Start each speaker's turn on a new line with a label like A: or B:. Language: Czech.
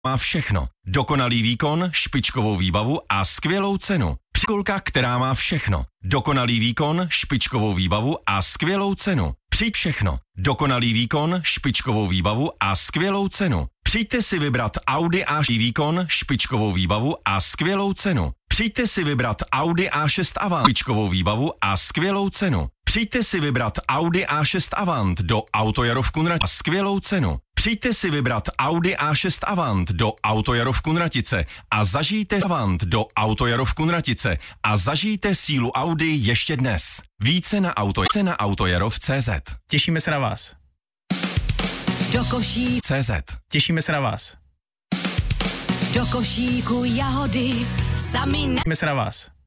A: má všechno. Dokonalý výkon, špičkovou výbavu a skvělou cenu. Přikolka, která má všechno. Dokonalý výkon, špičkovou výbavu a skvělou cenu. Přijď všechno. Dokonalý výkon, špičkovou výbavu a skvělou cenu. Přijďte si vybrat Audi A6 výkon, špičkovou výbavu a skvělou cenu. Přijďte si vybrat Audi A6 Avant, špičkovou výbavu a skvělou cenu. Přijďte si vybrat Audi A6 Avant do Autojaro v Kunratici a skvělou cenu. Přijďte si vybrat Audi A6 Avant do Autojaro v Kunratice a zažijte do Autojaro v Kunratice a zažijte sílu Audi ještě dnes. Více na Autojaro.cz.
B: Těšíme se na vás.
C: Do košíku
A: CZ.
B: Těšíme se na vás.
C: Do košíku jahody sami
B: Těšíme se na vás.